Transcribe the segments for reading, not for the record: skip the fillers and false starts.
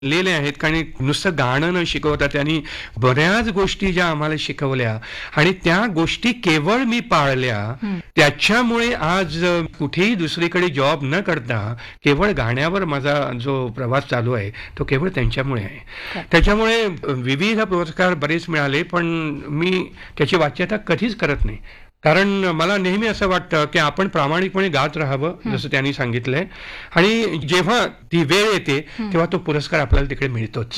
शिकलेले आहेत, कारण नुसतं गाणं न शिकवता त्यांनी बऱ्याच गोष्टी ज्या आम्हाला शिकवल्या आणि त्या गोष्टी केवळ मी पाळल्या. त्याच्यामुळे आज कुठेही दुसरीकडे जॉब न करता केवळ गाण्यावर माझा जो प्रवास चालू आहे तो केवळ त्यांच्यामुळे आहे. त्याच्यामुळे विविध पुरस्कार बरेच मिळाले, पण मी त्याची वाच्यता कधीच करत नाही. कारण मला नेहमी असं वाटतं की आपण प्रामाणिकपणे गात राहावं, जसं त्यांनी सांगितलंय, आणि जेव्हा ती वेळ येते तेव्हा तो पुरस्कार आपल्याला तिकडे मिळतोच.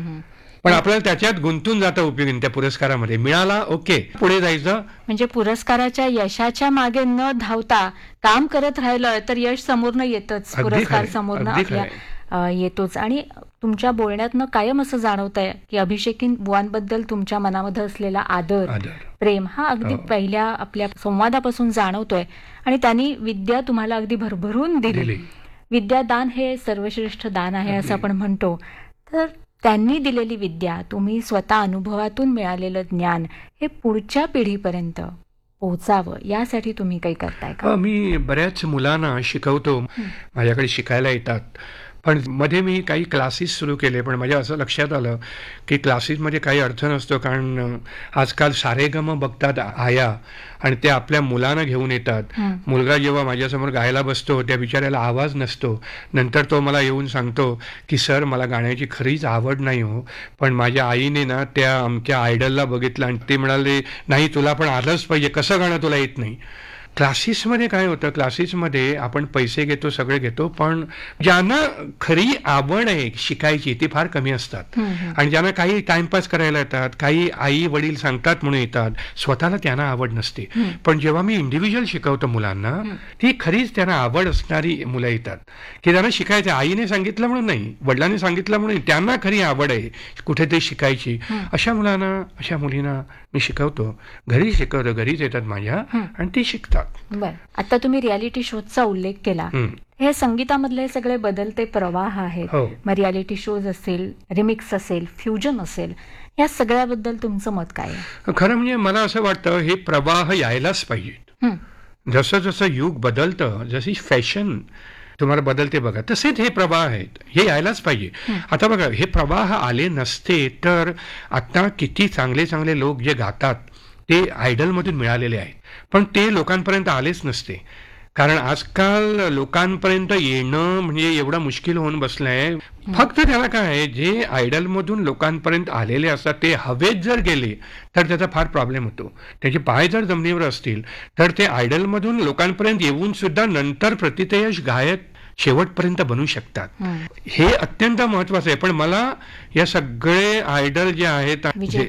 पण आपल्याला त्याच्यात गुंतून जाता उपयोगी त्या पुरस्कारामध्ये. मिळाला, ओके, पुढे जायचं. म्हणजे पुरस्काराच्या यशाच्या मागे न धावता काम करत राहिलं तर यश समोरनं येतच, पुरस्कार समोरनं आपल्या येतोच. आणि तुमच्या बोलण्यातनं कायम असं जाणवतंय की अभिषेकी बुवांबद्दल तुमच्या मनामध्ये असलेला आदर, प्रेम हा अगदी पहिल्या आपल्या संवादापासून जाणवतोय. आणि त्यांनी विद्या तुम्हाला अगदी भरभरून दिली. विद्यादान हे सर्वश्रेष्ठ दान आहे असं आपण म्हणतो. तर त्यांनी दिलेली विद्या, तुम्ही स्वतः अनुभवातून मिळालेलं ज्ञान हे पुढच्या पिढीपर्यंत पोहोचावं यासाठी तुम्ही काही करताय का? मी बऱ्याच मुलांना शिकवतो, माझ्याकडे शिकायला येतात. पण मध्ये मी काही क्लासेस सुरू केले, पण माझ्या असं लक्षात आलं की क्लासेसमध्ये काही अर्थ नसतो. कारण आजकाल सारेगम बघतात आया आणि ते आपल्या मुलांना घेऊन येतात. मुलगा जेव्हा माझ्यासमोर गायला बसतो त्या बिचाऱ्याला आवाज नसतो. नंतर तो मला येऊन सांगतो की सर, मला गाण्याची खरीच आवड नाही हो, पण माझ्या आईने ना त्या अमक्या आयडलला बघितलं आणि ते म्हणाले नाही तुला पण आलंच पाहिजे, कसं गाणं तुला येत नाही. क्लासेसमध्ये काय होतं, क्लासेसमध्ये आपण पैसे घेतो, सगळे घेतो, पण ज्यांना खरी आवड आहे शिकायची ती फार कमी असतात. आणि ज्यांना काही टाइमपास करायला येतात, काही आई वडील सांगतात म्हणून येतात, स्वतःला त्यांना आवड नसते. पण जेव्हा मी इंडिव्हिज्युअल शिकवतो मुलांना, ती खरीच त्यांना आवड असणारी मुलं येतात की त्यांना शिकायचं. आईने सांगितलं म्हणून नाही, वडिलांनी सांगितलं म्हणून, त्यांना खरी आवड आहे कुठेतरी शिकायची. अशा मुलांना, अशा मुलींना मी शिकवतो, घरी शिकवतो, घरीच येतात माझ्या आणि ती शिकतात. बर, आता तुम्ही रियालिटी शोचा उल्लेख केला. हे संगीतामधले सगळे बदलते प्रवाह आहेत. मग रियालिटी शोज असेल, रिमिक्स असेल, फ्युजन असेल, या सगळ्याबद्दल तुमचं मत काय आहे? खरं म्हणजे मला असं वाटतं हे प्रवाह यायलाच पाहिजेत. जसं जसं युग बदलतं, जशी फॅशन तुम्हाला बदलते बघा, तसेच हे प्रवाह आहेत, हे यायलाच पाहिजे. आता बघा, हे प्रवाह आले नसते तर आता किती चांगले चांगले लोक जे गातात ते आयडलमधून मिळालेले आहेत, पण ते लोकांपर्यंत आलेच नसते. कारण आजकाल लोकांपर्यंत येणं म्हणजे एवढं मुश्किल होऊन बसलंय. फक्त त्याला काय आहे, जे आयडलमधून लोकांपर्यंत आलेले असतात ते हवेत जर गेले तर त्याचा फार प्रॉब्लेम होतो. त्याचे पाय जर जमिनीवर असतील तर ते आयडलमधून लोकांपर्यंत येऊन सुद्धा नंतर प्रतितयश गायक शेवटपर्यंत बनू शकतात. हे अत्यंत महत्वाचं आहे. पण मला या सगळे आयडल जे आहेत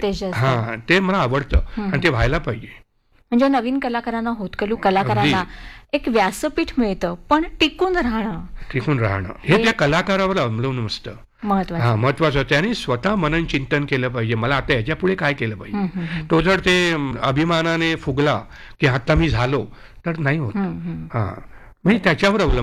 ते मला आवडतं आणि ते व्हायला पाहिजे. म्हणजे नवीन कलाकारांना, होतकरू कलाकारांना एक व्यासपीठ मिळतं, पण टिकून राहणं हे त्या कलाकारावर अवलंबून असतं. महत्वाचं. त्याने स्वतः मनन चिंतन केलं पाहिजे, मला आता याच्या पुढे काय केलं पाहिजे. तो जर ते अभिमानाने फुगला की आता मी झालो तर नाही होत. म्हणजे त्याच्यावर अवलंबून